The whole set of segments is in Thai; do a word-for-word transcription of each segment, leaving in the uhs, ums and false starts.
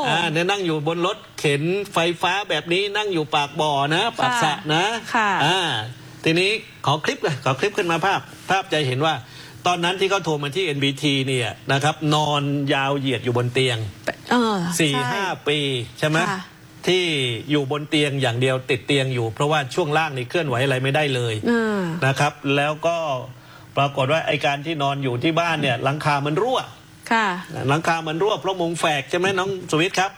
อ่าเนี่ยนั่งอยู่บนรถเข็นไฟฟ้าแบบนี้นั่งอยู่ปากบ่อนะปากสระนะค่ะอ่าทีนี้ขอคลิปเลยขอคลิปขึ้นมาภาพภาพจะเห็นว่าตอนนั้นที่เขาโทรมาที่ เอ็น บี ที เนี่ยนะครับนอนยาวเหยียดอยู่บนเตียงสี่ห้าปีใช่ไหมที่อยู่บนเตียงอย่างเดียวติดเตียงอยู่เพราะว่าช่วงล่างนี่เคลื่อนไหวอะไรไม่ได้เลยนะครับแล้วก็ปรากฏว่าไอการที่นอนอยู่ที่บ้านเนี่ยหลังคามันรั่วค่ะหลังคามันรั่วเพราะมุงแฝกใช่ไหมน้องสุวิทย์ครับ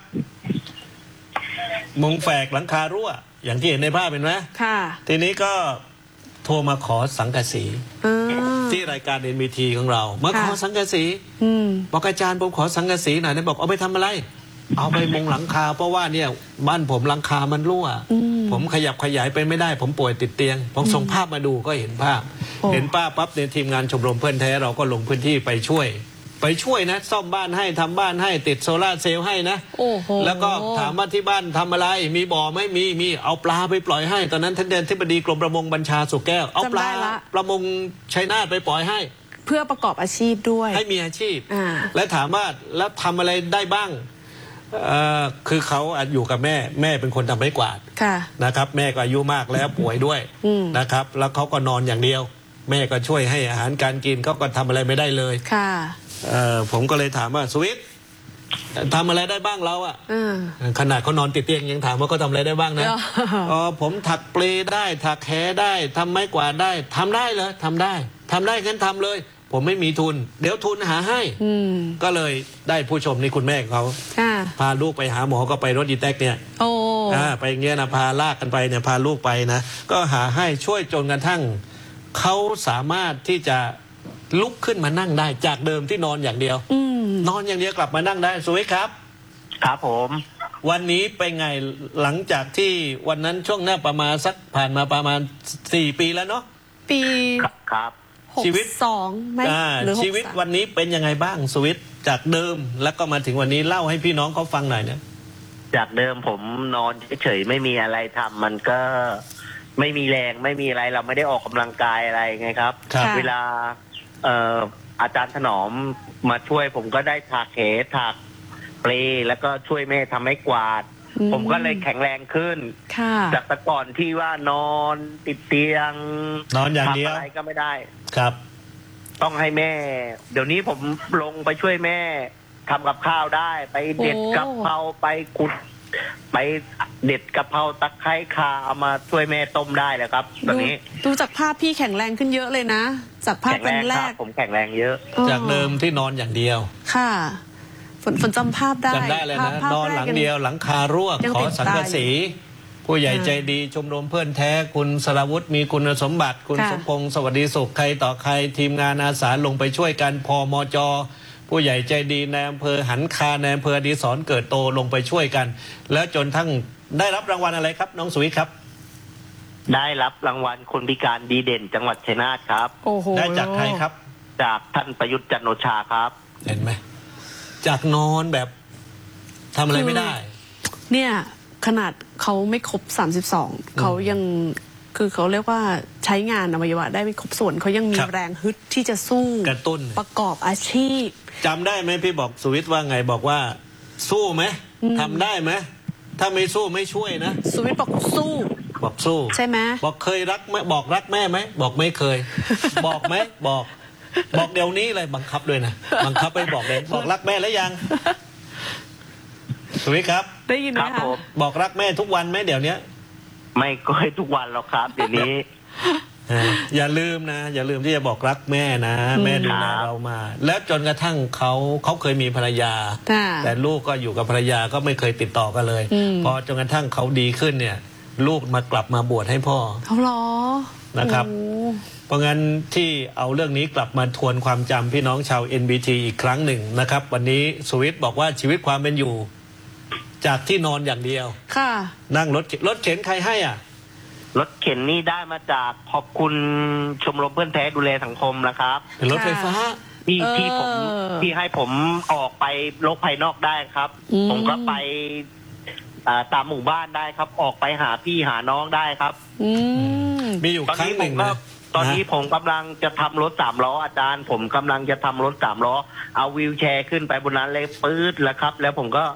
มุงแฝกหลังคารั่วอย่างที่เห็นในภาพเห็นไหมค่ะทีนี้ก็โทรมาขอสังกะสีที่รายการ เอ็น บี ที ของเรามาขอสังกะสีบอกอาจารย์ผมขอสังกะสีหน่อยเนี่ยบอกเอาไปทำอะไรเอาไปมุงหลังคาเพราะว่าเนี่ยบ้านผมหลังคามันรั่วผมขยับขยายไปไม่ได้ผมป่วยติดเตียงผมส่งภาพมาดูก็เห็นภาพเห็นป้าปั๊บเนี่ยทีมงานชมรมเพื่อนแท้เราก็ลงพื้นที่ไปช่วยไปช่วยนะซ่อมบ้านให้ทำบ้านให้ติดโซล่าเซลล์ให้นะแล้วก็ถามว่าที่บ้านทำอะไรมีบ่อไหมมีมีเอาปลาไปปล่อยให้ตอนนั้นท่านเดนทิบดีกรมประมงบัญชาสุขแก้วเอาปลาประมงชัยนาทไปปล่อยให้เพื่อประกอบอาชีพด้วยให้มีอาชีพและถามว่าแล้วทำอะไรได้บ้างคือเขาอยู่กับแม่แม่เป็นคนทำไม้กวาดนะครับแม่ก็อายุมากแล้วป่วยด้วยนะครับแล้วเขาก็นอนอย่างเดียวแม่ก็ช่วยให้อาหารการกินเขาก็ทำอะไรไม่ได้เลยค่ะผมก็เลยถามว่าสวิททำอะไรได้บ้างเราอ่ะขนาดเขานอนติดเตียงยังถามว่าเขาทำอะไรได้บ้างนะอ๋อผมถักเปลได้ถักแหได้ทำไม้กวาดได้ทำได้เลยทำได้ทำได้งั้นทำเลยผมไม่มีทุนเดี๋ยวทุนหาให้ก็เลยได้ผู้ชมนี่คุณแม่เขาพาลูกไปหาหมอก็ไปรถดีแท็กเนี่ยโอ้ไปเงี้ยนะพาลากกันไปเนี่ยพาลูกไปนะก็หาให้ช่วยจนกระทั่งเขาสามารถที่จะลุกขึ้นมานั่งได้จากเดิมที่นอนอย่างเดียวนอนอย่างเดียวกลับมานั่งได้สวยครับครับผมวันนี้ไปไงหลังจากที่วันนั้นช่วงหน้าประมาณสักผ่านมาประมาณสี่ปีแล้วเนาะปีครับชีวิตสองไหมหรือชีวิตวันนี้เป็นยังไงบ้างสวิตจากเดิมแล้วก็มาถึงวันนี้เล่าให้พี่น้องเขาฟังหน่อยเนี่ยจากเดิมผมนอนเฉยๆไม่มีอะไรทำมันก็ไม่มีแรงไม่มีอะไรเราไม่ได้ออกกำลังกายอะไรไงครับเวลาเอ่ออาจารย์ถนอมมาช่วยผมก็ได้ถักเขถักเปลแล้วก็ช่วยแม่ทำให้กวาดผมก็เลยแข็งแรงขึ้นจากแต่ก่อนที่ว่านอนติดเตียงนอนอย่างเดียวทำอะไรก็ไม่ได้ครับต้องให้แม่เดี๋ยวนี้ผมลงไปช่วยแม่ทำกับข้าวได้ไปเด็ดกะเพราไปขุดไปเด็ดกะเพราตะไคร้ข่าเอามาช่วยแม่ต้มได้เลยครับตอนนี้ดูจากภาพพี่แข็งแรงขึ้นเยอะเลยนะจากภาพตอนแรกผมแข็งแรงเยอะจากเดิมที่นอนอย่างเดียวค่ะฝนฝนจำภาพได้จำได้เลยนะนอนหลังเดียวหลังคารั่วขอสังกะสีผู้ใหญ่ใจดีชมรมเพื่อนแท้คุณสรวุฒิมีคุณสมบัติคุณสมพงษ์สวัสดีสุขใครต่อใครทีมงานอาสาลงไปช่วยกันพมจผู้ใหญ่ใจดีในอำเภอหันคาในอำเภออดิศรเกิดโตลงไปช่วยกันแล้วจนทั้งได้รับรางวัลอะไรครับน้องสุวิทย์ครับได้รับรางวัลคนพิการดีเด่นจังหวัดชัยนาทครับโอ้โหได้จากใครครับจากท่านประยุทธ์จันทร์โอชาครับเห็นไหมจากนอนแบบทำอะไรไม่ได้เนี่ยขนาดเขาไม่ครบสามสิบสองเขายังคือเขาเรียกว่าใช้งานอวัยวะได้ไม่ครบส่วนเขายังมีแรงฮึดที่จะสู้กระตุ้นประกอบอาชีพจำได้ไหมพี่บอกสุวิทย์ว่าไงบอกว่าสู้ไหมทำได้ไหมถ้าไม่สู้ไม่ช่วยนะสุวิทย์บอกสู้บอกสู้ใช่ไหมบอกเคยรักไหมบอกรักแม่ไหมบอกไม่เคยบอกไหมบอกบอกเดี๋ยวนี้เลยบังคับด้วยนะบังคับไปบอกเลยบอกรักแม่แล้วยังสุวิทย์ครับได้ยินไหมคะบอกรักแม่ทุกวันไหมเดี๋ยวนี้ไม่ก็ให้ทุกวันหรอกครับเดี๋ยวนี้อย่าลืมนะอย่าลืมที่จะบอกรักแม่นะแม่ดูแลเรามาแล้วจนกระทั่งเขาเขาเคยมีภรรยาแต่ลูกก็อยู่กับภรรยาก็ไม่เคยติดต่อกันเลยพอจนกระทั่งเขาดีขึ้นเนี่ยลูกมากลับมาบวชให้พ่อเขาหรอนะครับเพราะงั้นที่เอาเรื่องนี้กลับมาทวนความจำพี่น้องชาว เอ็น บี ที อีกครั้งหนึ่งนะครับวันนี้สุวิทย์บอกว่าชีวิตความเป็นอยู่จากที่นอนอย่างเดียวค่ะนั่งรถรถเข็นใครให้อ่ะรถเข็นนี่ได้มาจากขอบคุณชมรมเพื่อนแท้ดูแลสังคมนะครับเป็นรถไฟฟ้าที่ที่ผมที่ให้ผมออกไปโลกภายนอกได้ครับผมก็ไปตามหมู่บ้านได้ครับออกไปหาพี่หาน้องได้ครับมีอยู่ครั้งหนึ่งนะตอนนี้ผมกำลังจะทำรถสามล้ออาจารย์ผมกำลังจะทำรถสามล้อเอาวีลแชร์ขึ้นไปบนนั้นเลยปื๊ดแล้วครับแล้วผมก็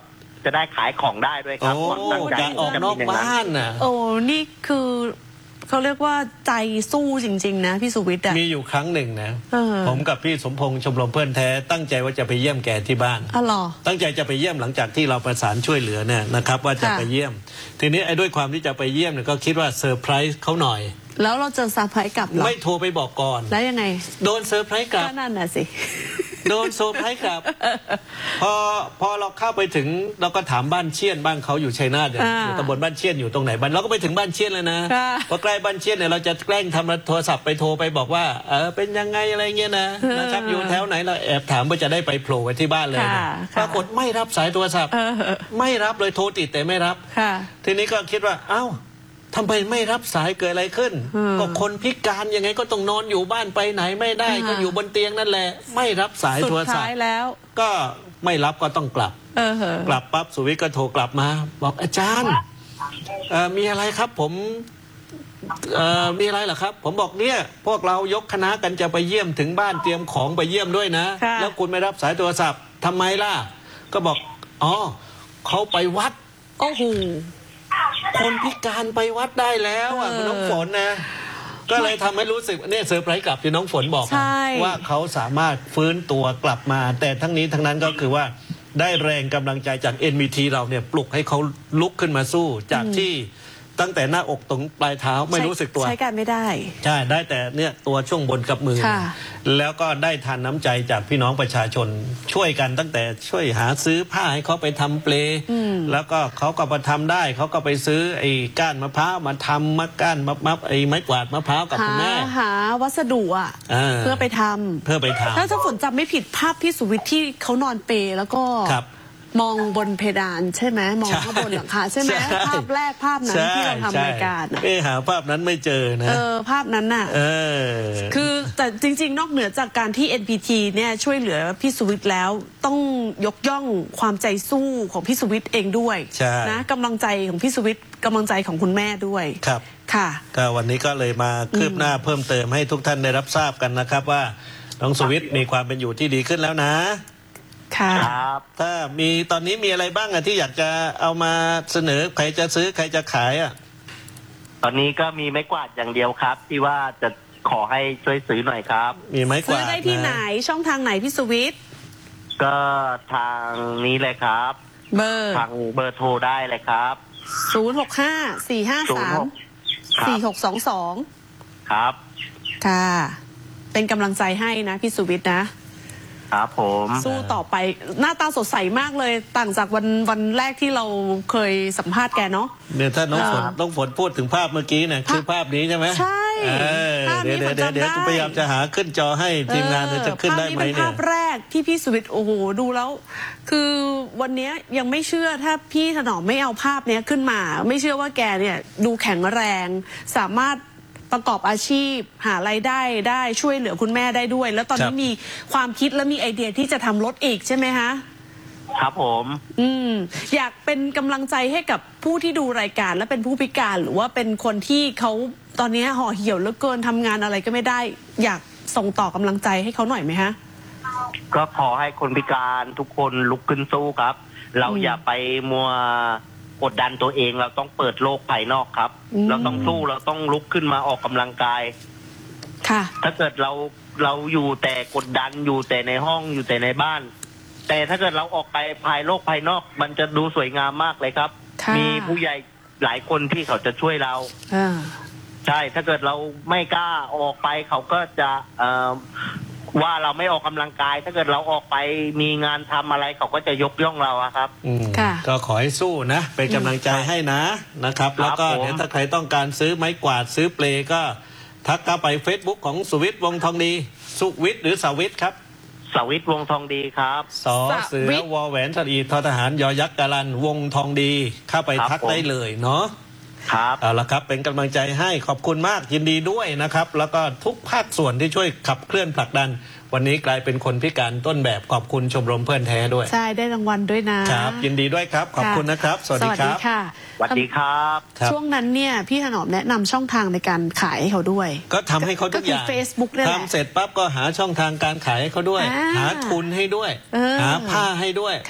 จะได้ขายของได้ด้วยครับโอ้ความตั้งใจอยากออกนอกบ้านน่ะโอ้นี่คือเขาเรียกว่าใจสู้จริงๆนะพี่สุวิทย์อะมีอยู่ครั้งหนึ่งนะเออผมกับพี่สมพงษ์ชมรมเพื่อนแท้ตั้งใจว่าจะไปเยี่ยมแกที่บ้านอ๋อเหรอตั้งใจจะไปเยี่ยมหลังจากที่เราประสานช่วยเหลือเนี่ยนะครับว่าจะค่ะไปเยี่ยม ทีนี้ไอ้ด้วยความที่จะไปเยี่ยมเนี่ยก็คิดว่าเซอร์ไพรส์เขาหน่อยแล้วเราเจอซาร์ไพรส์กลับเหรอไม่โทรไปบอกก่อนแล้วยังไงโดนเซอร์ไพรส์กลับก็นั่นน่ะสิโดนเซอร์ไพรส์กลับ พอพอเราเข้าไปถึงเราก็ถามบ้านเชียนบ้านเขาอยู่ชัยนาทเนี่ยอ่าอยู่ตำบลบ้านเชียนอยู่ตรงไหนบ้านเราก็ไปถึงบ้านเชียนเลยนะค่ะพอใกล้บ้านเชียนเนี่ยเราจะแกล้งทำโทรศัพท์ไปโทรไปบอกว่าเออเป็นยังไงอะไรเงี้ยนะนะครับอยู่แถวไหนเราแอบถามว่าจะได้ไปโผล่ไปที่บ้านเลยนะค่ะปรากฏไม่รับสายโทรศัพท์เออไม่รับเลยโทรติดแต่ไม่รับค่ะทีนี้ก็คิดว่าเอ้าทำไมไม่รับสายเกิดอะไรขึ้นอืมก็คนพิการยังไงก็ต้องนอนอยู่บ้านไปไหนไม่ได้อ่าก็อยู่บนเตียงนั่นแหละ ไม่รับสายสุโทรดศัพท้ายท์แล้วก็ไม่รับก็ต้องกลับเออเหอะกลับปั๊บสุวิทย์ก็โทรกลับมา บอกอาจารย์เอ่อมีอะไรครับผมเอ่อมีอะไรเหรอครับ ผมบอกเนี่ยพวกเรายกคณะกันจะไปเยี่ยมถึงบ้านเตรียมของไปเยี่ยมด้วยนะค่ะแล้วคุณไม่รับสายโทรศัพท์ทำไมล่ะ ก็บอกอ๋อเขาไปวัดโอ้โหคนพิการไปวัดได้แล้วอ่ะเออคุณน้องฝนนะ ก็เลยทำให้รู้สึกเนี่ยเซอร์ไพรส์กลับที่น้องฝนบอกใช่ว่าเขาสามารถฟื้นตัวกลับมา แต่ทั้งนี้ทั้งนั้นก็คือว่าได้แรงกำลังใจจาก เอ็น วี ที เราเนี่ยปลุกให้เขาลุกขึ้นมาสู้ จากที่ตั้งแต่หน้าอกตรงปลายเท้าไม่รู้สึกตัวใช้การไม่ได้ใช่ได้แต่เนี่ยตัวช่วงบนกับมือค่ะแล้วก็ได้ทานน้ำใจจากพี่น้องประชาชนช่วยกันตั้งแต่ช่วยหาซื้อผ้าให้เขาไปทำเปลอืมแล้วก็เขาก็มาทำได้เขาก็ไปซื้อไอ้ก้านมะพร้าวมาทำมะก้านมะมับไอ้ไม้กวาดมะพร้าวกับหาคุณแม่หาวัสดุอ่ะอ่าเพื่อไปทำเพื่อไปทถ้าถ้าฝนจำไม่ผิดภาพพี่สุวิทย์ที่เขานอนเปลแล้วก็ำครับมองบนเพดานใช่ไหมมองใช่ข้างบนหลังคาใช่ไหมใช่ภาพแรกภาพนั้นใช่ที่เราทำใช่รายการอะเอ๊ะหาภาพนั้นไม่เจอนะเออภาพนั้นน่ะเออคือแต่จริงๆ นอกเหนือจากการที่ เอ็น พี ที เนี่ยช่วยเหลือพี่สุวิทย์แล้วต้องยกย่องความใจสู้ของพี่สุวิทย์เองด้วยใช่นะกำลังใจของพี่สุวิทย์กำลังใจของคุณแม่ด้วยครับค่ะก็วันนี้ก็เลยมาคืบหน้าเพิ่มเติมให้ทุกท่านได้รับทราบกันนะครับว่าน้องสุวิทย์มีความเป็นอยู่ที่ดีขึ้นแล้วนะค่ะครับถ้ามีตอนนี้มีอะไรบ้างอะที่อยากจะเอามาเสนอใครจะซื้อใครจะขายอะตอนนี้ก็มีไม้กวาดอย่างเดียวครับ ที่ว่าจะขอให้ช่วยซื้อหน่อยครับมีไม้กซื้อวาดได้ที่ไหนนะช่องทางไหนพี่สุวิทย์ก็ทางนี้เลยครับเบอร์ทางเบอร์โทรได้เลยครับศูนย์หกห้าสี่ห้าสามครัสี่บหกสองสองครับค่ะ เป็นกำลังใจให้นะพี่สุวิทย์นะครับผมสู้ต่อไปหน้าตาสดใสมากเลยต่างจากวันวันแรกที่เราเคยสัมภาษณ์แกเนาะเนี่ยถ้าน้องฝนครับน้องฝนพูดถึงภาพเมื่อกี้เนี่ยคือภาพนี้ใช่ไหมใช่เออภาพนี้เดี๋ยวเดี๋ยวผมจำเดี๋ยวได้พยายามจะหาขึ้นจอให้ทีมงานเนี่ยจะขึ้นได้ไหมภาพนี้เป็นเนี่ภาย พแรกที่พี่สุวิทย์โอ้โหดูแล้ว คือวันเนี้ยยังไม่เชื่อถ้าพี่ถนอมไม่เอาภาพเนี้ยขึ้นมา ไม่เชื่อว่าแกเนี่ยดูแข็งแรง สามารถประกอบอาชีพ หารายได้ได้ช่วยเหลือคุณแม่ได้ด้วย แล้วตอนนี้มีความคิดและมีไอเดียที่จะทำรถอีกใช่ไหมคะครับผมอืมอยากเป็นกำลังใจให้กับผู้ที่ดูรายการและเป็นผู้พิการหรือว่าเป็นคนที่เขาตอนนี้ห่อเหี่ยวเหลือเกินทำงานอะไรก็ไม่ได้ อยากส่งต่อกำลังใจให้เขาหน่อยไหมฮะก็ขอให้คนพิการทุกคนลุกขึ้นสู้ครับ เราอืมอย่าไปมัวกดดันตัวเอง เราต้องเปิดโลกภายนอกครับอืมเราต้องสู้เราต้องลุกขึ้นมาออกกำลังกายค่ะถ้าเกิดเราเราอยู่แต่กดดันอยู่แต่ในห้องอยู่แต่ในบ้าน แต่ถ้าเกิดเราออกไปภายโลกภายนอก มันจะดูสวยงามมากเลยครับค่ะมีผู้ใหญ่หลายคนที่เขาจะช่วยเราอ่าใช่ ถ้าเกิดเราไม่กล้าออกไปเขาก็จะเอ่อว่าเราไม่ออกกำลังกาย ถ้าเกิดเราออกไปมีงานทำอะไรเขาก็จะยกย่องเราอะครับอืมค่ะก็ขอให้สู้นะ เป็นกำลังใจให้นะนะครับครับแล้วก็ผมเดี๋ยวถ้าใครต้องการซื้อไม้กวาดซื้อเปลก็ทักเข้าไป Facebook ของสุวิทย์วงศ์ทองดี สุวิทย์หรือสวิทย์ครับสวิทย์วงศ์ทองดีครับสอเสือวอแหวนสรีทอทหารยอยักษ์กาลันวงศ์ทองดี เข้าไปครับทักผมได้เลยเนาะครับเอาละครับเป็นกำลังใจให้ขอบคุณมากยินดีด้วยนะครับ แล้วก็ทุกภาคส่วนที่ช่วยขับเคลื่อนผลักดัน วันนี้กลายเป็นคนพิการต้นแบบขอบคุณชมรมเพื่อนแท้ด้วยใช่ได้รางวัลด้วยนะครับยินดีด้วยครับขอบคุณนะครับ สวัสดีครับค่ะสวัสดีครับครับช่วงนั้นเนี่ยพี่ถนอมแนะนำช่องทางในการขายให้เขาด้วยก็ทำให้เขาทุกอย่างก็คือ Facebook เนี่ยแหละทำเสร็จปั๊บก็หาช่องทางการขายให้เขาด้วยอ่าหาทุนให้ด้วยเออหาผ้าให้ด้วยค่ะ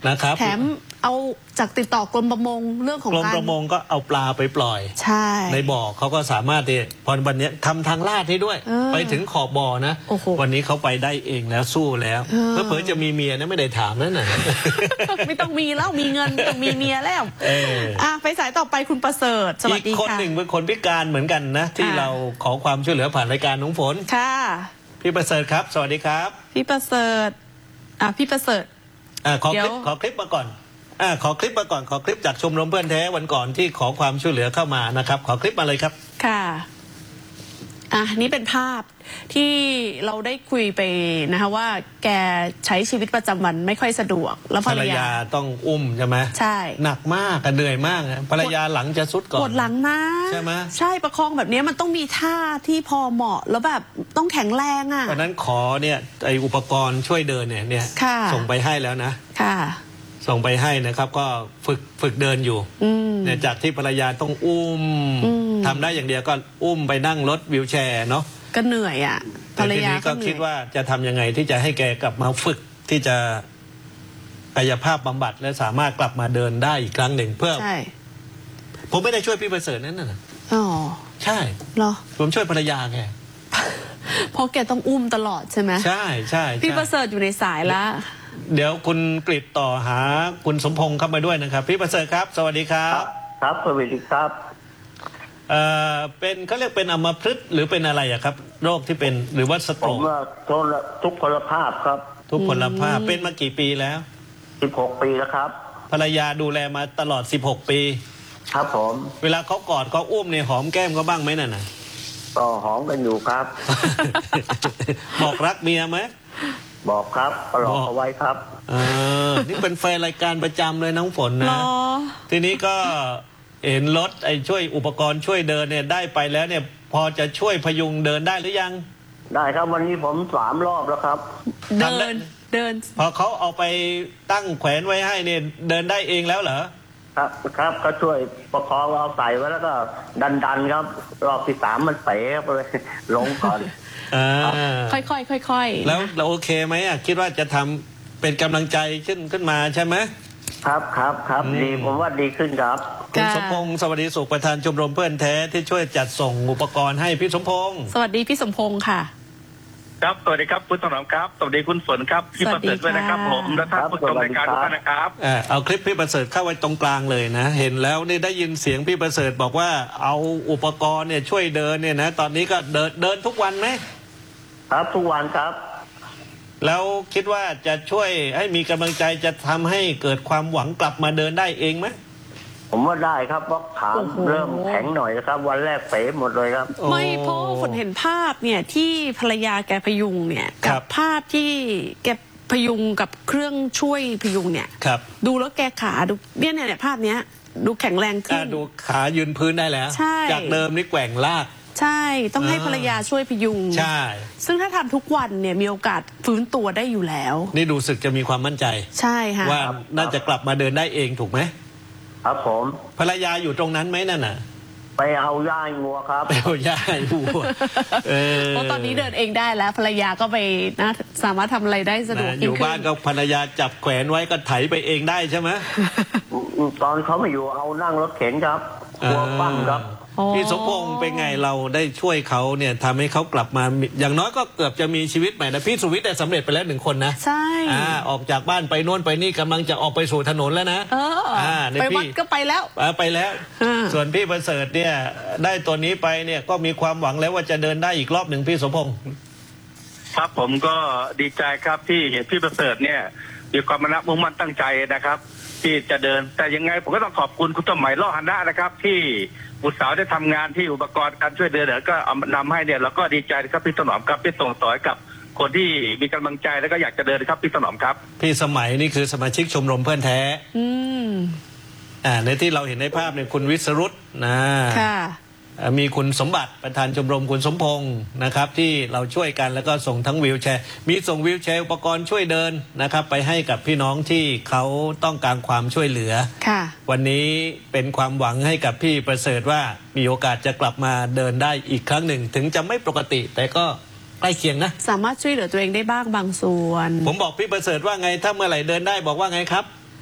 นะครับแถมเอาจากติดต่อกรมประมงเรื่องของกรมการประมงก็เอาปลาไปปล่อยใช่ในบ่อเขาก็สามารถที่พอวันนี้ทำทางลาดให้ด้วยเออไปถึงขอบบ่อนะโอ้โหวันนี้เขาไปได้เองแล้วสู้แล้วเออเผื่อจะมีเมียนะไม่ได้ถามนั่นน่ะไม่ต้องมีแล้วมีเงินต้องมีเมียแล้วเอออ่ะไปสายต่อไปคุณประเสริฐสวัสดีอีกคนค่ะหนึ่งเป็นคนพิการเหมือนกันนะ ที่ค่ะเราขอความช่วยเหลือผ่านรายการน้องฝนค่ะพี่ประเสริฐครับ สวัสดีครับพี่ประเสริฐอ่ะพี่ประเสริฐอ่าขอเดี๋คยวลิปขอคลิปมาก่อนอ่าขอคลิปมาก่อนขอคลิปจากชมรมเพื่อนแท้วันก่อนที่ขอความช่วยเหลือเข้ามานะครับ ขอคลิปมาเลยครับค่ะอ่ะนี่เป็นภาพที่เราได้คุยไปนะคะว่าแกใช้ชีวิตประจำวันไม่ค่อยสะดวก แล้วภภรรรรยายาต้องอุ้มใช่ไหมใช่หนักมากอะเหนื่อยมากอะภรรยาหลังจะสุดก่อนปวดหลังนะใช่ไหมใช่ประคองแบบนี้มันต้องมีท่าที่พอเหมาะแล้วแบบต้องแข็งแรงอ่ะเพราะฉะนั้นขอเนี่ยไออุปกรณ์ช่วยเดินเนี่ยเนี่ยค่ะส่งไปให้แล้วนะค่ะส่งไปให้นะครับ ก็ฝึกฝึกเดินอยู่อืมเนี่ยจากที่ภรรยาต้องอุ้มอืมทำได้อย่างเดียวก็อุ้มไปนั่งรถวิวแชร์เนาะก็เหนื่อยอ่ะภแต่รรทียานี้ก็ก็เหนื่คิดอยว่าจะทำยังไงที่จะให้แกกลับมาฝึกที่จะกายภาพบำบัดและสามารถกลับมาเดินได้อีกครั้งหนึ่งเพื่อใช่ผมไม่ได้ช่วยพี่ประเสริฐนั่นน่ะอ๋อใช่เหรอผมช่วยภรรยาแกเพราะแกต้องอุ้มตลอดใช่ไหมใช่ใช่พี่ใช่ประเสริฐอยู่ในสายละเดี๋ยวคุณกฤษต่อหาคุณสมพงษ์เข้ามาด้วยนะครับ พี่ประเสริฐครับ สวัสดีครับครับสวัสดีครับเอ่อเป็นเขาเรียกเป็นอัมพฤกษ์หรือเป็นอะไรอะครับ โรคที่เป็นหรือว่าสโตผรมกว่าทุกทุกพลภาพครับทุกพลภาพเป็นมากี่ปีแล้วสิบหกปีแล้วครับภรรยาดูแลมาตลอดสิบหกปีครับผมเวลาเขากอดเขาอุ้มเนี่ยหอมแก้มเขาบ้างไหมน่ะนะก็หอมกันอยู่ครับบอกรักเมียไหมบอกครับก็หลอกเอาไว้ครับเออนี่เป็นแฟนรายการประจำเลยน้องฝนรนะอทีนี้ก็เห็นรถไอ้ช่วยอุปกรณ์ช่วยเดินเนี่ยได้ไปแล้วเนี่ย พอจะช่วยพยุงเดินได้หรือยังได้ครับวันนี้ผมสามรอบแล้วครับเดิทำได้นเดินพอเขาเอาไปตั้งแขวนไว้ให้เนี่ยเดินได้เองแล้วเหรอครับครับก็ช่วยประคองเอาใส่ไว้แล้วก็ดันดันๆครับ รอบที่สามมันเป๋ไปเลย ลงก่อนอ่าค่อยๆค่อยๆแล้วเราโอเคไหมอ่ะคิดว่าจะทำเป็นกำลังใจขึ้นขึ้นมาใช่ไหมครับครับครับอืมดีผมว่าดีขึ้นครับคุณสมพงษ์สวัสดีสุขประธานชมรมเพื่อนแท้ที่ช่วยจัดส่งอุปกรณ์ให้พี่สมพงษ์สวัสดีพี่สมพงษ์ค่ะครับ สวัสดีครับคุณถนอมครับ สวัสดีคุณฝนครับพี่ประเสริฐด้วยนะครับ ผมและท่านผู้ชมรายการทุกท่านนะครับอ่าเอาคลิปพี่ประเสริฐเข้าไว้ตรงกลางเลยนะเห็นแล้วนี่ได้ยินเสียงพี่ประเสริฐบอกว่าเอาอุปกรณ์เนี่ยช่วยเดินเนี่ยนะตอนนี้ก็เดินเดินทุกวันไหมครับทุกวันครับแล้วคิดว่าจะช่วยให้มีกำลังใจจะทำให้เกิดความหวังกลับมาเดินได้เองไหมผมว่าได้ครับเพราะขาโอ้โหเริ่มแข็งหน่อยนะครับ วันแรกเป๋หมดเลยครับโอ้ไม่เพราะว่าฝนเห็นภาพเนี่ยที่ภรรยาแกพยุงเนี่ยครักับ ภาพที่แกพยุงกับเครื่องช่วยพยุงเนี่ยครับดูแล้วแกขาดูเนี่ยเนี่ยภาพเนี้ยดูแข็งแรงขึ้อ่าน ดูขายืนพื้นได้แล้วใช่จากเดิมนี่แกว่งลากใช่ต้องให้อ่าภรรยาช่วยพยุงใช่ซึ่งถ้าทำทุกวันเนี่ยมีโอกาสฟื้นตัวได้อยู่แล้วนี่ดูสึกจะมีความมั่นใจใช่ค่ะว่าน่าจะกลับมาเดินได้เองถูกไหมครับผมภรรยาอยู่ตรงนั้นไหมนั่นน่ะไปเอาย่ายงัวครับไปเอาย่าให้วัวเออเพราะตอนนี้เดินเองได้แล้วภรรยาก็ไปนะสามารถทำอะไรได้สะดวกนะอยิ่งยู่ขึ้บ้านก็ภรรยาจับแขวนไว้ก็ไถไปเองได้ใช่ไหมตอนเขาไม่อยู่เอานั่งรถเข็นครับหัวปั้มครับอ๋อพี่สมพงษ์เป็นไงเราได้ช่วยเขาเนี่ยทำให้เขากลับมาอย่างน้อยก็เกือบจะมีชีวิตใหม่นะพี่สุวิทย์ได้สำเร็จไปแล้วหนึ่งคนนะใช่อ่าออกจากบ้านไปโน่นไปนี่กำลังจะออกไปสู่ถนนแล้วนะเอออาเนี่ยไปวัดพี่ก็ไปแล้วอ่าไปแล้วอ่าส่วนพี่ประเสริฐเนี่ยได้ตัวนี้ไปเนี่ยก็มีความหวังแล้วว่าจะเดินได้อีกรอบหนึ่งพี่สมพงษ์ครับผมก็ดีใจครับที่เห็นพี่ประเสริฐเนี่ยมีความมมุ่งมั่นตั้งใจนะครับ ที่จะเดินแต่ยังไงผมก็ต้องขอบคุณคุณต้นไหมล่อหันหน้านะครับ ที่บุตรสาวได้ทำงานที่อุปกรณ์การช่วยเดินเนี่ยก็เอานำให้เนี่ยเราก็ดีใจครับพี่ถนอมครับที่ส่งต่อให้กับคนที่มีกำลังใจแล้วก็อยากจะเดินครับพี่ถนอมครับพี่สมัยนี่คือสมาชิกชมรมเพื่อนแท้อืมอ่าในที่เราเห็นในภาพเนี่ยคุณวิศรุตนะค่ะอ่ามีคุณสมบัติประธานชมรมคุณสมพงษ์นะครับที่เราช่วยกันแล้วก็ส่งทั้งวีลแชร์ มีส่งวีลแชร์อุปกรณ์ช่วยเดินนะครับไปให้กับพี่น้องที่เขาต้องการความช่วยเหลือค่ะวันนี้เป็นความหวังให้กับพี่ประเสริฐว่ามีโอกาสจะกลับมาเดินได้อีกครั้งหนึ่ง ถึงจะไม่ปกติ แต่ก็ใกล้เคียงนะสามารถช่วยเหลือตัวเองได้บ้างบางส่วนผมบอกพี่ประเสริฐว่าไงถ้าเมื่อไหร่เดินได้บอกว่าไงครับ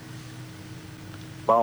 บอก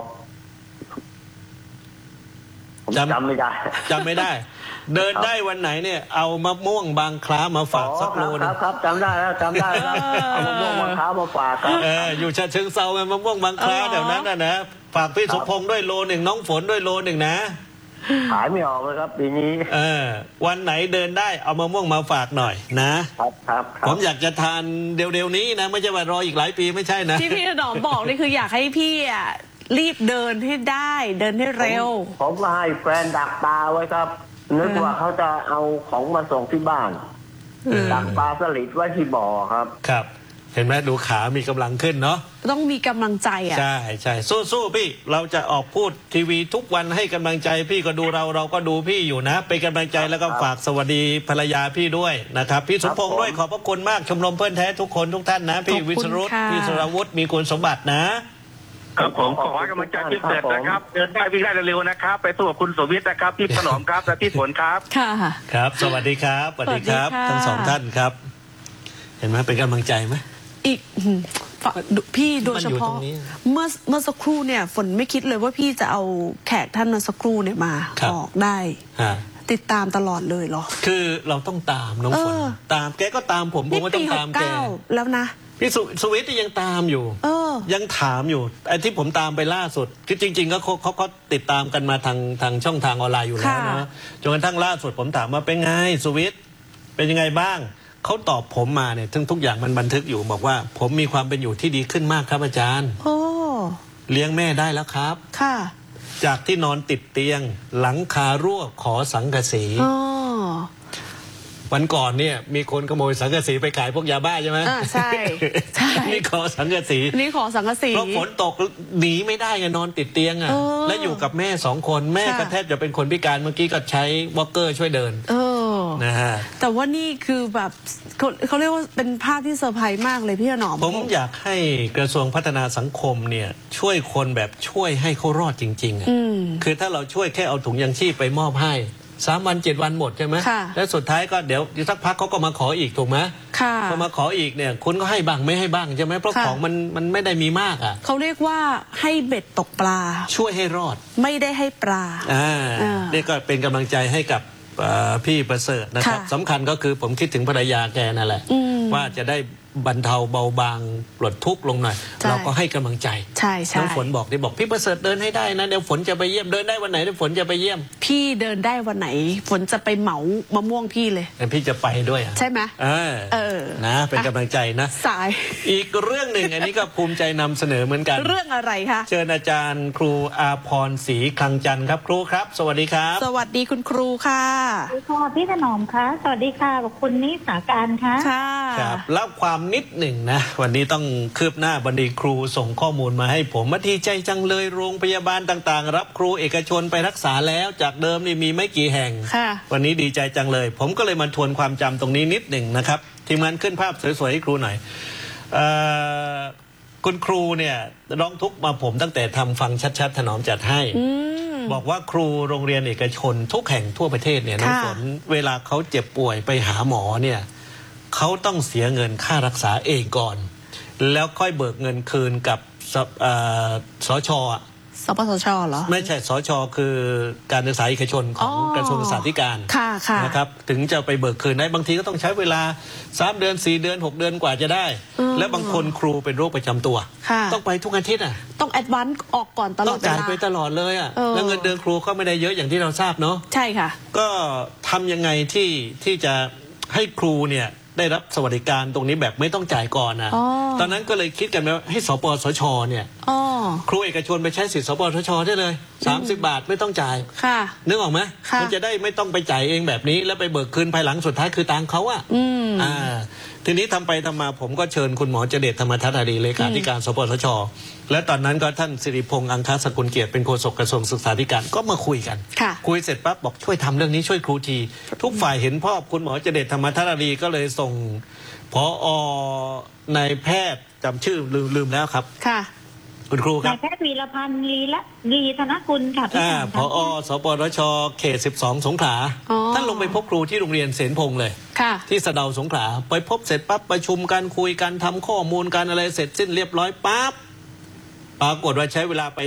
ผมจำจำไม่ได้จำไม่ได้ เดินได้วันไหนเนี่ยเอามะม่วงบางคล้ามาฝากสักโลอ๋อนึครังบครับจำได้แล้วจำได้แล้วเอามะม่วงมะพร้าวมาฝากครับเอออยู่ฉะเชิงเซาไงมะม่วงบางคล้าอ๋อแถวนั้นนะนะฝากพี่สมพงษ์ด้วยโลหนึ่งน้องฝนด้วยโลหนึ่งนะขายไม่ออกเลยครับปีนี้เออวันไหนเดินได้เอามะม่วงมาฝากหน่อยนะครับครับคผรับมอยากจะทานเร็วๆนี้นะไม่ใช่ว่ารออีกหลายปีไม่ใช่นะที่พี่ถนอมบอกนี่คืออยากให้พี่อ่ะรีบเดินให้ได้เดินให้เร็วผมผมก็ให้แฟนดักปลาไว้ครับนึกว่าเขาจะเอาของมาส่งที่บ้านเออดักปลาสลิดไว้ที่บ่อครับครับ เห็นไหมดูขามีกำลังขึ้นเนาะต้องมีกำลังใจอ่ะใช่ใช่สู้ๆพี่เราจะออกพูดทีวีทุกวันให้กำลังใจพี่ก็ดูเราเราก็ดูพี่อยู่นะเป็นกำลังใจแล้วก็ฝากสวัสดีภรรยาพี่ด้วยนะครับพี่สมพงษ์ด้วยขอบพระคุณมากชมรมเพื่อนแท้ทุกคนทุกท่านนะพี่ขอบคุณวิศรุตค่ะพี่สรวุฒิมีคุณสมบัตินะครับผมขอให้กำลังใจพี่เสร็จนะครับ เดินได้วิ่งได้เร็วๆนะครับ ไปสู้กับคุณสมวิทย์นะครับพี่ถนอมครับและพี่ฝนครับค่ะครับ สวัสดีครับสวัสดีครับสวัสดีค่ะทั้งสองท่านครับ เห็นไหมเป็นกำลังใจไหมอีกอืมฝพี่โดยเฉพาะมันอยู่ตรงนี้เมื่อเมื่อสักครู่เนี่ยฝนไม่คิดเลยว่าพี่จะเอาแขกท่านเมื่อสักครู่เนี่ยมาครับออกได้ฮะติดตามตลอดเลยเหรอคือเราต้องตามน้องฝนเออตามแกก็ตามผมผมนี่ก็ต้ปีองหตาก มแกเก้าแล้วนะพี่สุสวิทย์นี่ยังตามอยู่เออยังถามอยู่ไอ้ที่ผมตามไปล่าสุดคือจริง ๆ ก็เขาเขาเขาติดตามกันมาทางทางช่องทางออนไลน์อยู่แล้วค่ะนะจนกระทั่งล่าสุดผมถามว่าเป็นไงสวิทย์เป็นยังไงบ้างเขาตอบผมมาเนี่ยทั้งทุกอย่างมันบันทึกอยู่บอกว่า ผมมีความเป็นอยู่ที่ดีขึ้นมากครับอาจารย์โอ้เลี้ยงแม่ได้แล้วครับค่ะจากที่นอนติดเตียง หลังคารั่วขอสังกะสีอ๋อวันก่อนเนี่ยมีคนขโมยสังกะสีไปขายพวกยาบ้าใช่ไหมอ่าใช่ใช่นี่ขอสังกะสีนี่ขอสังกะสีเพราะฝนตกหนีไม่ได้ไงนอนติดเตียงอ่ะเออและอยู่กับแม่สองคนแม่ค่ะก็แทบจะเป็นคนพิการเมื่อกี้ก็ใช้วอลเกอร์ช่วยเดินเออนะฮะแต่ว่านี่คือแบบเขาเขาเรียกว่าเป็นภาพที่เซอร์ไพรส์มากเลยพี่ถนอมผมอยากให้กระทรวงพัฒนาสังคมเนี่ยช่วยคนแบบช่วยให้เขารอดจริงๆอะอืมคือถ้าเราช่วยแค่เอาถุงยังชีพไปมอบให้สามวันเจ็ดวันหมดใช่ไหมค่ะแล้วสุดท้ายก็เดี๋ยวสักพักเขาก็มาขออีกถูกไหมค่ะพอมาขออีกเนี่ยคุณก็ให้บ้างไม่ให้บ้างใช่ไหมเพราะค่ะของมันมันไม่ได้มีมากอ่ะเขาเรียกว่าให้เบ็ดตกปลาช่วยให้รอดไม่ได้ให้ปลาอ่าอ่านี่ก็เป็นกำลังใจให้กับเอ่อพี่ประเสริฐนะครับค่ะสำคัญก็คือผมคิดถึงภรรยาแกนั่นแหละอืมว่าจะได้บรรเทาเบาบางปลดทุกข์ลงหน่อยใช่เราก็ให้กำลังใจใช่ใช่น้องฝนบอกที่บอกพี่ประเสริฐเดินให้ได้นะเดี๋ยวฝนจะไปเยี่ยมเดินได้วันไหนเดี๋ยวฝนจะไปเยี่ยมพี่เดินได้วันไหน ฝนจะไปเหมามะม่วงพี่เลยแต่พี่จะไปด้วยอ่ะใช่ไหมเออเออนะ เป็นกำลังใจนะสายอีกเรื่องหนึ่งอันนี้ก็ภูมิใจนำเสนอเหมือนกันเรื่องอะไรคะเชิญอาจารย์ครูอาพรศรีคลังจันทร์ครับครูครับ สวัสดีครับสวัสดีคุณครูค่ะสวัสดีค่ะพี่ถนอมคะสวัสดีค่ะขอบคุณนิสาการคะค่ะครับแล้วความนิดหนึ่งนะ วันนี้ต้องคืบหน้าบันดีครูส่งข้อมูลมาให้ผมมาดีใจจังเลยโรงพยาบาลต่างๆ รับครูเอกชนไปรักษาแล้วจากเดิมนี่มีไม่กี่แห่งค่ะวันนี้ดีใจจังเลย ผมก็เลยมาทวนความจำตรงนี้นิดหนึ่งนะครับ ทีมงานขึ้นภาพสวยๆให้ครูหน่อยเอ่อคุณครูเนี่ยร้องทุกข์มาผมตั้งแต่ทำฟังชัดๆถนอมจัดให้อืมบอกว่าครูโรงเรียนเอกชนทุกแห่งทั่วประเทศเนี่ยน้องค่ะฝนเวลาเขาเจ็บป่วยไปหาหมอเนี่ยเขาต้องเสียเงินค่ารักษาเองก่อน แล้วค่อยเบิกเงินคืนกับสเอ่อสชอ่ะสปสชเหรอไม่ใช่สชคือการศึกษาเอกชนของอ๋อกระทรวงศึกษาธิการค่ะค่ะนะครับถึงจะไปเบิกคืนได้บางทีก็ต้องใช้เวลาสามเดือนสี่เดือนหกเดือนกว่าจะได้อืมและบางคนครูเป็นโรคประจำตัวค่ะต้องไปทุกอาทิตย์อ่ะต้องแอดวานซ์ออกก่อนตลต้ออดงเวจ่ายลาไปตลอดเลยอ่ะเออแล้วเงินเดือนครูก็ไม่ได้เยอะอย่างที่เราทราบเนาะใช่ค่ะก็ทำยังไงที่ที่จะให้ครูเนี่ยได้รับสวัสดิการตรงนี้แบบไม่ต้องจ่ายก่อนนะอ๋อตอนนั้นก็เลยคิดกันว่าให้สปสชเนี่ยอ๋อครูเอกชนไปใช้สิทธิ์สปสชได้เลยสามสิบบาทไม่ต้องจ่ายค่ะนึกออกไหมค่ะมันจะได้ไม่ต้องไปจ่ายเองแบบนี้ แล้วไปเบิกคืนภายหลังสุดท้ายคือตังค์เขาอะอืมอ่าทีนี้ทำไปทำมาผมก็เชิญคุณหมอเจเดชธรรมทัศน์อดีเลขาธิการสปสช และตอนนั้นก็ท่านสิริพงษ์อังคสกุลเกียรติเป็นโฆษกกระทรวงศึกษาธิการก็มาคุยกันค่ะคุยเสร็จปั๊บบอกช่วยทำเรื่องนี้ช่วยครูที ทุกฝ่ายเห็นพ่อคุณหมอเจเดชธรรมทัศน์อดีก็เลยส่งพอในายแพทย์จำชื่อลืมลืมแล้วครับค่ะคุณครูครันาบยแพทย์วีรพันธ์ลีละลีธนกุลค่ะพี่อ่าถนอมพอสปสชเขตสิบสองสงขลาอ๋อท่านลงไปพบครูที่โรงเรียนเสนพงษ์เลยค่ะที่สะเดาสงขลาไปพบเสร็จปั๊บประชุมกันคุยกันทำข้อมูลกันอะไรเสร็จสิ้นเรียบร้อยปั๊บปรากฏว่าใช้เวลาไป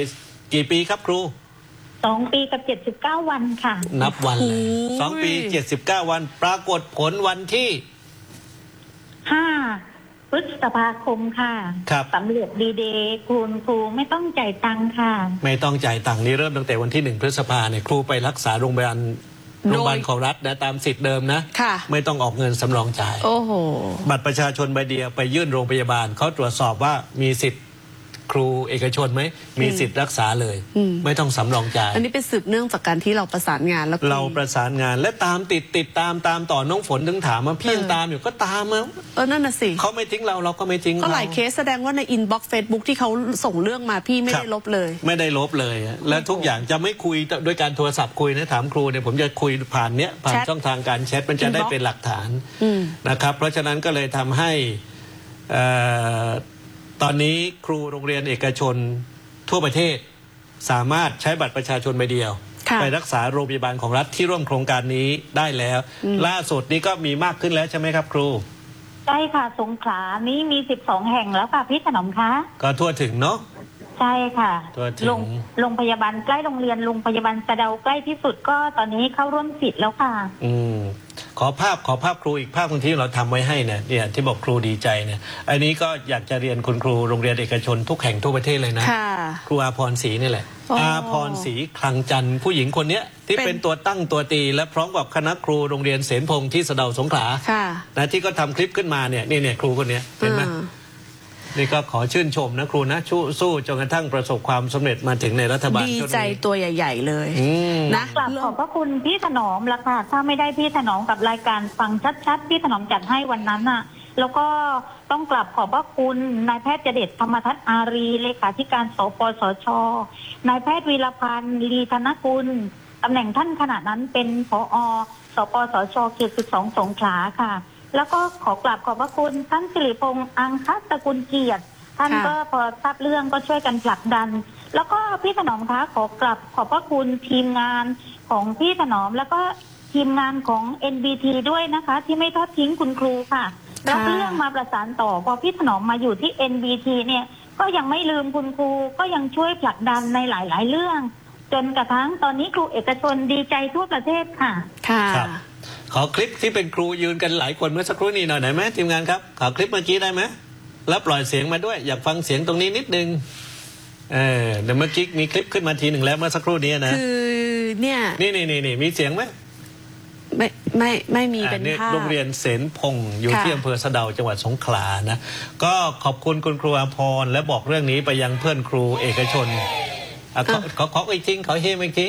กี่ปีครับครูสองปีกับเจ็ดสิบเก้าวันค่ะนับวันเลยโอ้ยสองปีเจ็ดสิบเก้าวัน ปรากฏผลวันที่ห้าพฤษภาคมค่ะครับสำเร็จดีเดย์คุณครูไม่ต้องจ่ายตังค่ะไม่ต้องจ่ายตังค์นี่เริ่มตั้งแต่วันที่หนึ่งพฤษภาเนี่ยครูไปรักษาโรงพยาบาลโดยโรงพยาบาลของรัฐนะตามสิทธิ์เดิมนะค่ะไม่ต้องออกเงินสำรองจ่ายโอ้โหบัตรประชาชนใบเดียวไปยื่นโรงพยาบาลเขาตรวจสอบว่ามีสิทธิ์ครูเอกชนไหมมีสิทธิ์รักษาเลยอืมไม่ต้องสำรองจ่ายอันนี้เป็นสืบเนื่องจากการที่เราประสานงานแล้วคุยเราประสานงานและตามติดติดตามตามต่อน้องฝนถึงถามว่าพี่ยังเออตามอยู่ก็ตามมาเออนั่นน่ะสิเขาไม่ทิ้งเราเราก็ไม่ทิ้งก็เขาหลายเคสแสดงว่าในอินบ็อกซ์เฟซบุ๊กที่เขาส่งเรื่องมาพี่ไม่ครัได้บลบเลยไม่ได้ลบเลยอะและทุกอย่างจะไม่คุยด้วยการโทรศัพท์คุยนะถามครูเนี่ยผมจะคุยผ่านเนี้ยผ่านแชทช่องทางการแชทมันจะได้ Inbox เป็นหลักฐานอืมนะครับ เพราะฉะนั้นก็เลยทำให้เอ่อตอนนี้ครูโรงเรียนเอกชนทั่วประเทศ สามารถใช้บัตรประชาชนใบเดียวค่ะไปรักษาโรงพยาบาลของรัฐที่ร่วมโครงการนี้ได้แล้ว ล่าสุดนี้ก็มีมากขึ้นแล้วใช่ไหมครับครูใช่ค่ะสงขลานี้มีสิบสองแห่งแล้วค่ะพี่ถนอมคะก็ทั่วถึงเนาะใช่ค่ะตัวถึงโรงโรงพยาบาลใกล้โรงเรียนโรงพยาบาลสะเดาใกล้ที่สุดก็ตอนนี้เข้าร่วมสิทธิ์แล้วค่ะอืมขอภาพขอภาพครูอีกภาพหนึ่งที่เราทำไว้ให้เนี่ยเนี่ยที่บอกครูดีใจเนี่ยอันนี้ก็อยากจะเรียนคุณครูโรงเรียนเอกชนทุกแห่งทั่วประเทศเลยนะค่ะครูอาพรศรีนี่แหละอ๋อออาพรศรีคลังจันทร์ผู้หญิงคนเนี้ยที่เป็นเป็นตัวตั้งตัวตี และพร้อมกับคณะครูโรงเรียนเสนพงษ์ที่สะเดาสงขลาค่ะนะที่ก็ทำคลิปขึ้นมาเนี่ยนี่เนี่ยครูคนเนี้ยเห็นไหมอ่านี่ก็ขอชื่นชมนะครูนะสู้สู้จนกระทั่งประสบความสำเร็จมาถึงในรัฐบาลดีชุดใจนี้ตัวใหญ่ ๆ เลยอืมนะกลับขอบพระคุณพี่ถนอมละค่ะถ้าไม่ได้พี่ถนอมกับรายการฟังชัดๆพี่ถนอมจัดให้วันนั้นน่ะ แล้วก็ต้องกลับขอบพระคุณนายแพทย์เจเดชธรรมทัศน์อารีเลขาธิการสปสชนายแพทย์วีรพันธ์ลีธนกุลตำแหน่งท่านขณะนั้นเป็นผอสปสชเขตสิบสองสงขลาค่ะ แล้วก็ขอกราบขอบพระคุณท่านสิริพงษ์อังคัสกุลเกียรติท่านค่ะก็พอทราบเรื่องก็ช่วยกันผลักดัน แล้วก็พี่ถนอมคะขอกราบขอบพระคุณทีมงานของพี่ถนอมแล้วก็ทีมงานของ เอ็น บี ที ด้วยนะคะ ที่ไม่ทอดทิ้งคุณครูค่ะรับเรื่องมาประสานต่อพอพี่ถนอมมาอยู่ที่ เอ็น บี ที เนี่ยก็ยังไม่ลืมคุณครูก็ยังช่วยผลักดันในหลาย ๆ เรื่อง จนกระทั่งตอนนี้ครูเอกชนดีใจทั่วประเทศค่ะค่ะครับ ขอคลิปที่เป็นครูยืนกันหลายคนเมื่อสักครู่นี้หน่อยได้ไหมทีมงานครับขอคลิปเมื่อกี้ได้ไหมแล้วปล่อยเสียงมาด้วยอยากฟังเสียงตรงนี้นิดนึงเออเดี๋ยวเมื่อกี้มีคลิปขึ้นมาทีหนึ่งแล้วเมื่อสักครู่นี้นะคือเนี่ยนี่นี่นี่นี่มีเสียงไหมไม่ไม่ไม่มีเป็นอ่านี่ภาพโรงเรียนเสนพงษ์อยู่ค่ะที่อำเภอสะเดาจังหวัดสงขลานะก็ขอบคุณคุณครูอาภรณ์และบอกเรื่องนี้ไปยังเพื่อนครูเอกชนอ่ะขอขอขออีกทีขอเฮมอีกที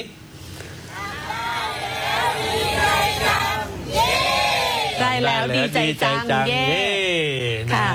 ได้แล้วดีใจจังเย้นะค่ะ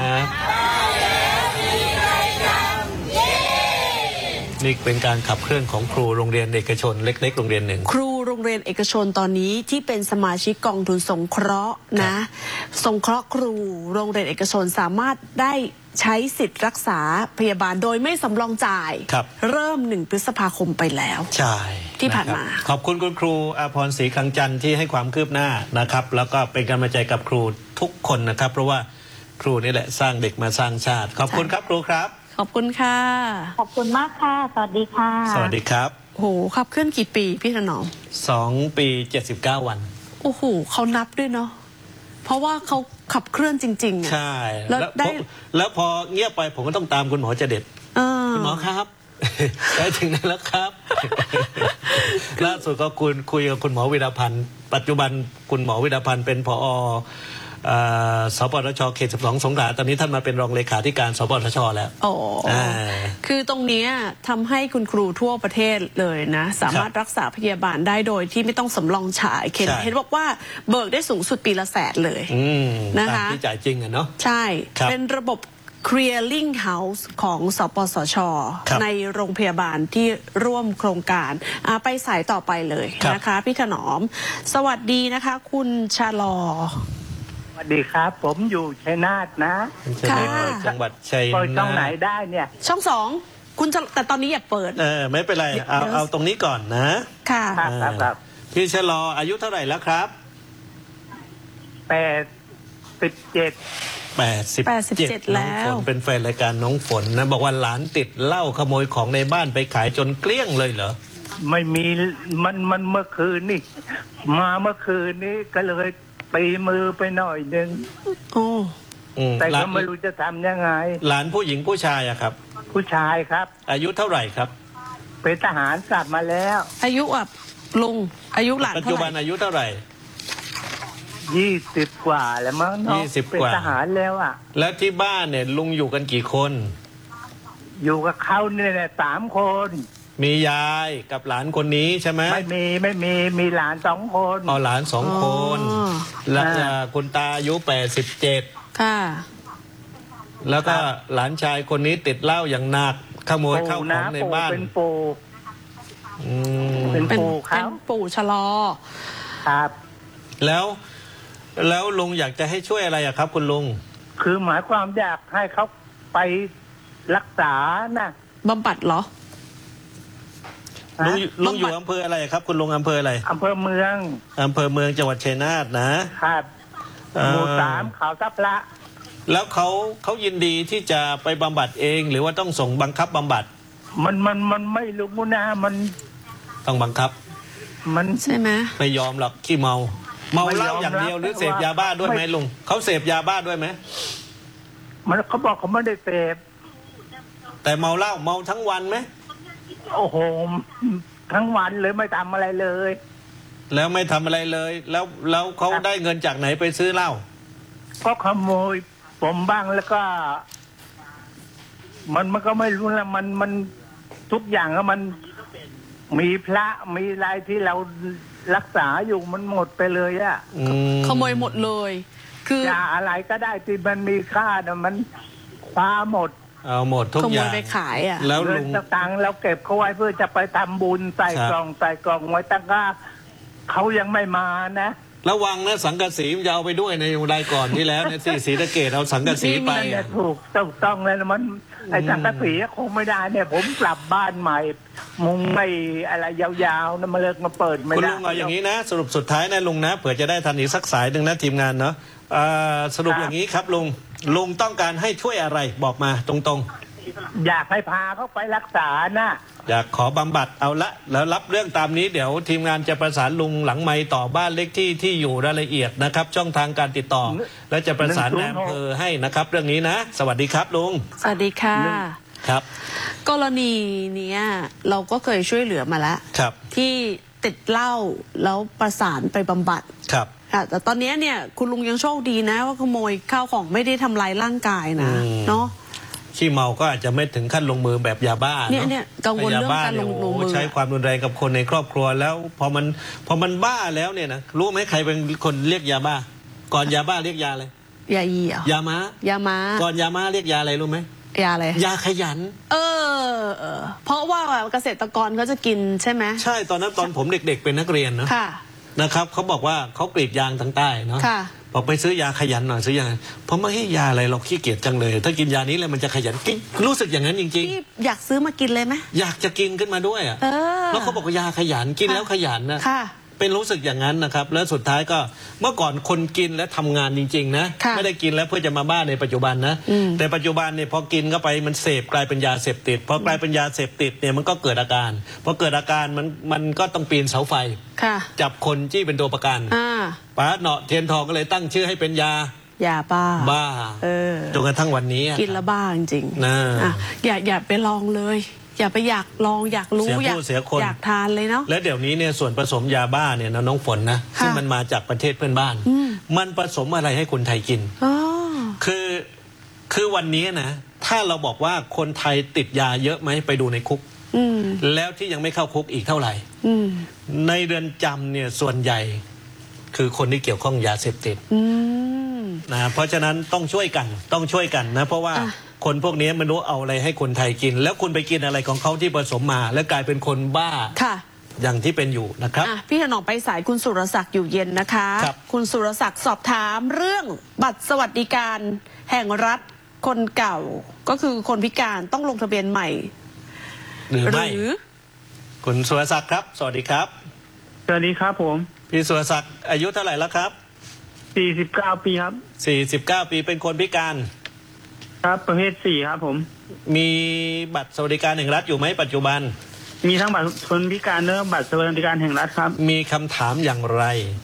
นี่เป็นการขับเคลื่อนของครูโรงเรียนเอกชนเล็กๆโรงเรียนหนึ่งครูโรงเรียนเอกชนตอนนี้ที่เป็นสมาชิกกองทุนสงเคราะห์นะสงเคราะห์ครูโรงเรียนเอกชนสามารถได้ใช้สิทธิ์รักษาพยาบาลโดยไม่สำรองจ่ายครับเริ่มหนึ่งพฤษภาคมไปแล้วใช่ที่ผ่านมาะครับขอบคุณคุณครูอาภรณ์ศรีคลังจันทร์ที่ให้ความคืบหน้านะครับ แล้วก็เป็นกำลังใจกับครูทุกคนนะครับ เพราะว่าครูนี่แหละสร้างเด็กมาสร้างชาติ ขอบคุณครับครูครับขอบคุณค่ะขอบคุณมากค่ะ สวัสดีค่ะสวัสดีครับโหขับเคลื่อนกี่ปีพี่ถนอมสองปีเจ็ดสิบเก้าวันโอ้โหเขานับด้วยเนาะเพราะว่าเขาขับเคลื่อนจริงๆอะใช่แล้วแล้วได้พอแล้วพอเงียบไปผมก็ต้องตามคุณหมอเจเด็ดเออคุณหมอครับ ได้ถึงไหนแล้วครับ ล่าสุดก็คุยคุยกับคุณหมอวิรพันธ์ปัจจุบันคุณหมอวิรพันธ์เป็นผอเอ่อสปทชเขตสิบสองสงขลาตอนนี้ท่านมาเป็นรองเลขาธิการสปทชแล้วอ๋ออา คือตรงเนี้ยทำให้คุณครูทั่วประเทศเลยนะ สามารถรักษาพยาบาลได้โดยที่ไม่ต้องสำรองฉายเห็นใช่เห็นบอกว่าเบิกได้สูงสุดปีละแสนเลยอืมนะคะตามที่จ่ายจริงอะเนาะใช่ครับเป็นระบบ clearing house ของสปสชครับในโรงพยาบาลที่ร่วมโครงการอ่าไปสายต่อไปเลยครับนะคะ พี่ถนอม สวัสดีนะคะ คุณชาลอสวัสดีครับ ผมอยู่ชัยนาทนะใช่ไหมค่ะจังหวัดชัยเปิดช่องไหนนาทได้เนี่ยช่องสองคุณจะแต่ตอนนี้อย่าเปิดเออไม่เป็นไรเอาเดี๋ยวเอาตรงนี้ก่อนนะค่ะครับครับครับพี่ชะลออายุเท่าไหร่แล้วครับแปดสิบเจ็ดแแปดสิบแปดสิบเจ็ดเจ็ดแล้วน้องฝนเป็นแฟนรายการน้องฝนนะบอกว่าหลานติดเหล้าขโมยของในบ้านไปขายจนเกลี้ยงเลยเหรอไม่มีมันมันเมื่อคืนนี่ มาเมื่อคืนนี้ก็เลยตีมือไปหน่อยหนึ่งโอ้อืมแต่หลาก็นไม่รู้จะทำยังไงหลานผู้หญิงผู้ชายอะครับผู้ชายครับอายุเท่าไหร่ครับเป็นทหารกลับมาแล้วอายุอ่ะลุงอายุหลานปัจเท่าจุไหบัร่นอายุเท่าไหร่ยี่สิบกว่าแล้วมั้งเนาะยี่สิบเป็นกว่าทหารแล้วอ่ะแล้วที่บ้านเนี่ยลุงอยู่กันกี่คนอยู่กับเขาเนี่ยแหละสามคนมียายกับหลานคนนี้ใช่ไหมไม่มีไม่มีมีหลานสองคนเอาหลานสองคนอ๋อแล้วอ่าคุณตาอายุแปดสิบเจ็ดค่ะแล้วก็หลานชายคนนี้ติดเหล้าอย่างหนักขโมยข้าวของในบ้านเป็นปู่อืมเป็นเป็นปู่เขาเป็นปู่ชะลอครับแล้วแล้วลุงอยากจะให้ช่วยอะไรอะครับ คุณลุงคือหมายความอยากให้เขาไปรักษานะบำบัดเหรอลุงฮะลุงอยู่อำเภออะไรครับ คุณลุงอำเภออะไรอำเภอเมืองอำเภอเมืองจังหวัดชัยนาทนะครับ เอ่อหมู่สามเขาทับละแล้วเขาเขายินดีที่จะไปบำบัดเอง หรือว่าต้องส่งบังคับบำบัดมันมันมันไม่รู้นะมันต้องบังคับมันใช่ไหมไม่ยอมหรอกขี้เมา เมาเหล้าไม่ยอมอย่างเดียวรับหรือเสพยาบ้าด้วยไหมไม่ลุงเขาเสพยาบ้าด้วยไหมมันเขาบอกเขาไม่ได้เสพแต่เมาเหล้าเมาทั้งวันไหมโอ้โหทั้งวันเลยไม่ทำอะไรเลยแล้วไม่ทำอะไรเลย แล้วแล้วเขาครับได้เงินจากไหนไปซื้อเหล้าเพราะขโมยผมบ้างแล้วก็ มันมันก็ไม่รู้ละมันมันทุกอย่างก็มันมีพระมีอะไรที่เรารักษาอยู่มันหมดไปเลยอะอืมขโมยหมดเลย คือยาอะไรก็ได้ที่มันมีค่านะมันคว้าหมดเอาหมดทุกขอโมยย่างไปขายอ่ะแล้วเงิลุนงสตังค์เราเก็บเขาไว้เพื่อจะไปทำบุญใส่ครับกล่องใส่กล่องไว้ตั้งก็เขายังไม่มานะระวังนะสังกะสีมันจะเอาไปด้วยในรายก่อนที่แล้วในที่ศรีสะเกษเอาสังกะสีไปนั่นแหละถูกต้องต้องเลยนะมันไอ้สังกะสีคงไม่ได้เนี่ย ผมกลับบ้านใหม่ มุงไม่อะไรยาวๆนะมาเลิกมาเปิดไม่คุณได้ลุงเอาอย่างนี้นะ สรุปสุดท้ายนะลุงนะเผื่อจะได้ทันอีกสักสายหนึ่งนะทีมงานเนาะเอ่อสรุปอย่างนี้ครับลุงลุงต้องการให้ช่วยอะไรบอกมาตรงๆอยากให้พาเขาไปรักษานะอยากขอบำบัดเอาละแล้วรับเรื่องตามนี้เดี๋ยวทีมงานจะประสานลุงหลังไมค์ต่อบ้านเลขที่ที่อยู่รายละเอียดนะครับ ช่องทางการติดต่อ และจะประสานแอมเภอให้นะครับ เรื่องนี้นะ สวัสดีครับลุงสวัสดีค่ะครับกรณีเนี้ยเราก็เคยช่วยเหลือมาแล้วครับที่ติดเหล้าแล้วประสานไปบำบัดครับค่ะแต่ตอนเนี้ยเนี่ยคุณลุงยังโชคดีนะว่าขโมยข้าวของไม่ได้ทำลายร่างกายนะอืมเนาะขี้เมาก็อาจจะไม่ถึงขั้นลงมือแบบยาบ้าเนี่ยเนาะเนี่ยกังวลเรื่องการลงยบ้ลงมือโโหใช้ความรุนแรงกับคนในครอบครัวแล้วพอมันพอมันบ้าแล้วเนี่ยนะรู้ไหมใครเป็นคนเรียกยาบ้า ก่อนยาบ้าเรียกยาอะไรยาอีเหรอยาม้ายาม้าก่อนยาม้าเรียกยาอะไรรู้ไหมยาอะไรยาขยันเออเออ เพราะว่าเกษตรกรเขาจะกินใช่ไหมใช่ตอนนั้นตอนผมเด็ก ๆ เป็นนักเรียนเนาะค่ะนะครับเขาบอกว่าเขากรีดยางทางใต้เนาะค่ะบอกไปซื้อยาขยันหน่อยซื้อยาผมไม่ให้ยาอะไรเราขี้เกียจจังเลย ถ้ากินยานี้แล้วมันจะขยันกิ๊กรู้สึกอย่างนั้นจริงพี่อยากซื้อมากินเลยไหมๆ อยากจะกินขึ้นมาด้วยอ่ะเออแล้วเขาบอกว่ายาขยันกินแล้วขยันนะค่ะเป็นรู้สึกอย่างนั้นนะครับ แล้วสุดท้ายก็เมื่อก่อนคนกินและทำงานจริงๆนะค่ะไม่ได้กินแล้วเพื่อจะมาบ้านในปัจจุบันนะอืมแต่ปัจจุบันเนี่ยพอกินเข้าไปมันเสพกลายเป็นยาเสพติดพอกลายเป็นยาเสพติดเนี่ยมันก็เกิดอาการพอเกิดอาการมันมันก็ต้องปีนเสาไฟค่ะจับคนที่เป็นตัวประกันอ่าป้าเหนาะเทียนทองก็เลยตั้งชื่อให้เป็นยายาบ้าบ้าเออจนกระทั่งวันนี้อะกินแล้วบ้าจริงๆน่าอ่ะอย่าอย่าไปลองเลย อย่าไปอยากลองอยากรู้เสียอยากผู้เสียคนอยากทานเลยเนาะและเดี๋ยวนี้เนี่ยส่วนผสมยาบ้าเนี่ยนะน้องฝนนะค่ะซึ่งมันมาจากประเทศเพื่อนบ้านอืมมันผสมอะไรให้คนไทยกินอ๋อคือคือวันนี้นะถ้าเราบอกว่าคนไทยติดยาเยอะไหมไปดูในคุกอืมแล้วที่ยังไม่เข้าคุกอีกเท่าไหร่อืมในเรือนจำเนี่ยส่วนใหญ่คือคนที่เกี่ยวข้องยาเสพติดอืมนะเพราะฉะนั้นต้องช่วยกันต้องช่วยกันนะเพราะว่าอ่ะคนพวกนี้ไม่รู้เอาอะไรให้คนไทยกิน แล้วคุณไปกินอะไรของเขาที่ผสมมา แล้วกลายเป็นคนบ้าค่ะอย่างที่เป็นอยู่นะครับอ่ะพี่ถนอมไปสายคุณสุรศักดิ์อยู่เย็นนะคะครับคุณสุรศักดิ์สอบถามเรื่องบัตรสวัสดิการแห่งรัฐคนเก่า ก็คือคนพิการต้องลงทะเบียนใหม่หรือหไม่รือคุณสุรศักดิ์ครับ สวัสดีครับสวัสดีครับผมพี่สุรศักดิ์อายุเท่าไหร่แล้วครับสี่สิบเก้าปีครับสี่สิบเก้าปีเป็นคนพิการครับประเภทสี่ครับผมมีบัตรสวัสดิการแห่งรัฐอยู่ไหมปัจจุบันมีทั้งบัตรคนพิการและบัตรสวัสดิการแห่งรัฐครับมีคำถามอย่างไร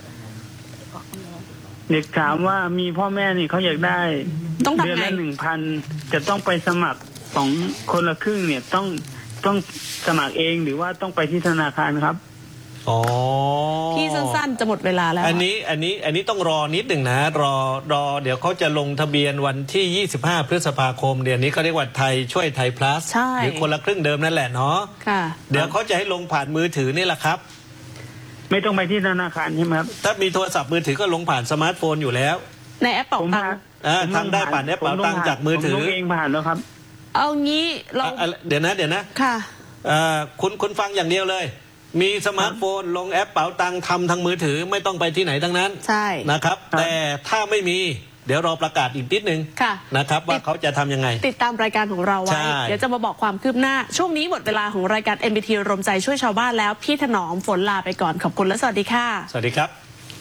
เด็กถามว่ามีพ่อแม่นี่เขาอยากได้ต้องทำไงเดือนละหนึ่งพันจะต้องไปสมัครของคนละครึ่งเนี่ยต้องต้องสมัครเองหรือว่าต้องไปที่ธนาคารครับอ๋อพี่สั้นๆจะหมดเวลาแล้วอันนี้อันนี้อันนี้ต้องรอนิดหนึ่งนะรอรอเดี๋ยวเขาจะลงทะเบียนวันที่ยี่สิบห้าพฤษภาคมเดือนนี้เขาเรียกว่าไทยช่วยไทยพลัสใช่หรือคนละครึ่งเดิมนั่นแหละเนาะค่ะเดี๋ยวเขาจะให้ลงผ่านมือถือนี่แหละครับไม่ต้องไปที่ธนาคารใช่ไหมครับถ้ามีโทรศัพท์มือถือก็ลงผ่านสมาร์ทโฟนอยู่แล้วในแอปเป๋าผมตังค์อ่าผมลทำได้ผ่านแอปเป๋าตังค์จากมือถือผมลงเองผ่านแล้วครับเอางี้เราอ่ะเดี๋ยวนะเดี๋ยวนะค่ะอ่าคุณคุณฟังอย่างเดียวเลย มีสมาร์ทโฟนลงแอปเป๋าตังค์ทำทางมือถือไม่ต้องไปที่ไหนทั้งนั้นใช่นะครับครับแต่ถ้าไม่มีเดี๋ยวรอประกาศอีกนิดนึงค่ะนะครับว่าเขาจะทำยังไงติดตามรายการของเราใช่ไว้ เดี๋ยวจะมาบอกความคืบหน้า ช่วงนี้หมดเวลาของรายการ เอ็น บี ที รวมใจช่วยชาวบ้านแล้ว พี่ถนอมฝนลาไปก่อน ขอบคุณและสวัสดีค่ะสวัสดีครับ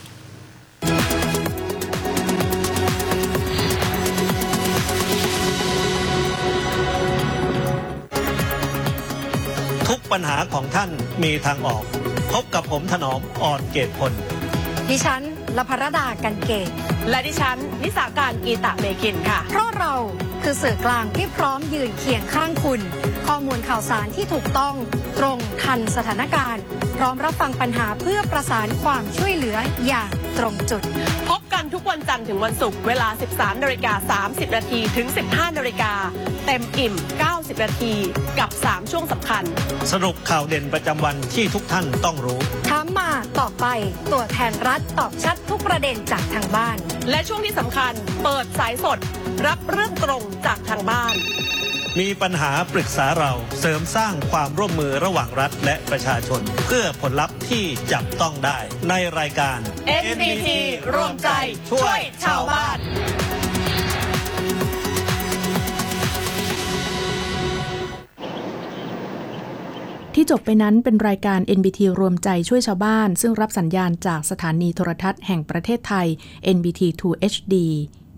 ทุกปัญหาของท่านมีทางออก พบกับผมถนอมอ่อนเกตพลดิฉันลภรดากันเกตและดิฉัน นิสาการกีตะเมกินค่ะเพราะเราคือสื่อกลางที่พร้อมยืนเคียงข้างคุณ ข้อมูลข่าวสารที่ถูกต้องตรงทันสถานการณ์ พร้อมรับฟังปัญหาเพื่อประสานความช่วยเหลืออย่างตรงจุดพบกันทุกวันจันทร์ถึงวันศุกร์เวลา สิบสามนาฬิกาสามสิบนาทีถึง สิบห้านาฬิกาเต็มอิ่ม เก้าสิบนาทีกับ สาม ช่วงสำคัญสรุปข่าวเด่นประจำวันที่ทุกท่านต้องรู้ถามมาตอบไปตัวแทนรัฐตอบชัดทุกประเด็นจากทางบ้านและช่วงที่สำคัญเปิดสายสด รับเรื่องตรงจากทางบ้านมีปัญหาปรึกษาเราเสริมสร้างความร่วมมือระหว่างรัฐและประชาชน เพื่อผลลัพธ์ที่จับต้องได้ในรายการเอ็น บี ที รวมใจช่วยชาวบ้านที่จบไปนั้นเป็นรายการ เอ็น บี ที รวมใจช่วยชาวบ้านซึ่งรับสัญญาณจากสถานีโทรทัศน์แห่งประเทศไทย เอ็น บี ที ทู เอช ดี